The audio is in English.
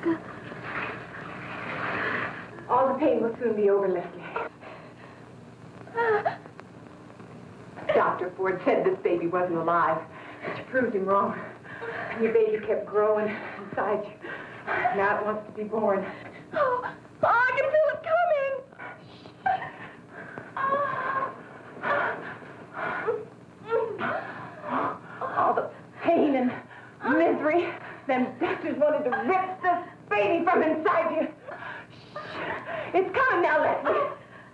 All the pain will soon be over, Leslie. Dr. Ford said this baby wasn't alive, but you proved him wrong. And your baby kept growing inside you. Now it wants to be born. Oh, I can feel it coming. All the pain and misery. Them doctors wanted to rip this baby from inside you. Shh. It's coming now, Leslie.